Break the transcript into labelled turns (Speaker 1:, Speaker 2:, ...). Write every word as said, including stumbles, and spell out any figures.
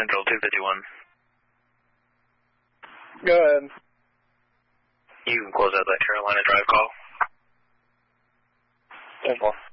Speaker 1: Central two fifty-one.
Speaker 2: Go ahead.
Speaker 1: You can close out that Carolina Drive call.
Speaker 2: ten four.